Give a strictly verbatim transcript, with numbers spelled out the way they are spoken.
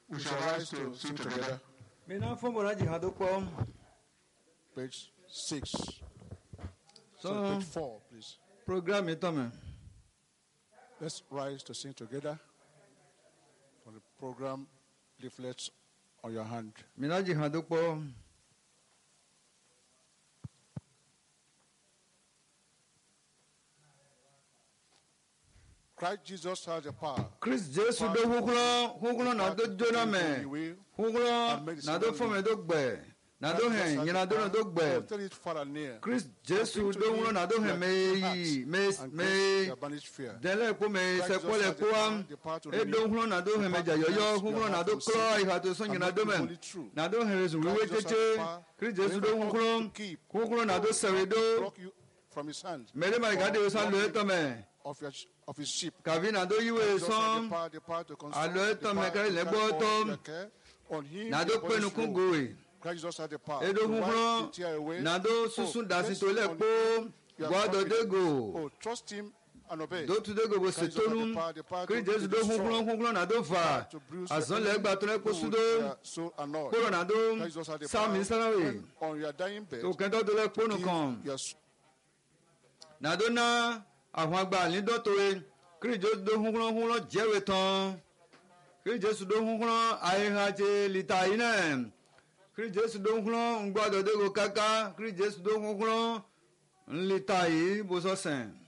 We shall rise to sing together. Page six. So page four, please. Programme est Let's rise to sing together. For the program leaflets on your hand. Christ Jesus has the power. Christ Jesus do huklo huklo na do jona me huklo na do fome do gbe na do hen yina do do gbe Christ Jesus do huklo na do hen me me me dele ko me se ko le ko am e do huklo na do hen me jayoyo huklo na do klo i ha to so yina do me na do hen rezu we tete Christ Jesus do huklo huklo na do se do from his hand me le ma ga de so lo to me of your of his sheep. Kavina do you a song? Alo to me ka le gbo to. Na do pe nu kun goe. E do hukro na do susun dasi to le po. Gwa do de go. Oh, trust him and obey. Do to de go bo se tonu. Kri Jesu do hukro hukro na do fa. Azon le gba to le ko sudo. Ko na do sa mi sarawe. On your dying bed. To ken do le po nu kan. Na do na àwọn àgbà ní dọ́tòwe kí Jésù dó húnhúnrán húnrán jẹ́wé tán kí Jésù dó húnhúnrán àìhàjẹ́ lìtà yìí náà kí Jésù dó húnhúnrán ń gbọ́dọ̀ dégò káká kí Jésù dó húnhúnrán ń lìtà yìí bó sọ̀sẹ̀.